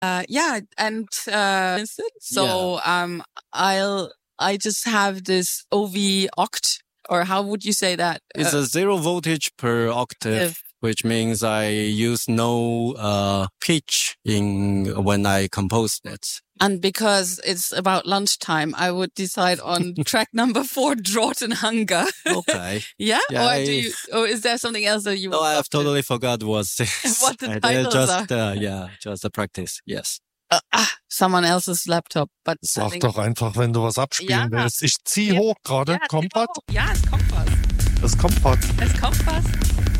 Yeah, and so I just have this OV oct, or how would you say that? It's a 0 voltage per octave, which means I use no pitch when I compose it. And because it's about lunchtime, I would decide on track number 4, Drought and Hunger. Okay. Yeah? Or is there something else that you? No, I have totally forgot what the titles are. Just a practice. Yes. Someone else's laptop. But sag doch einfach, wenn du was abspielen willst. Ich zieh hoch gerade. Ja, kommt was? Ja, es kommt was. Es kommt was. Es kommt was.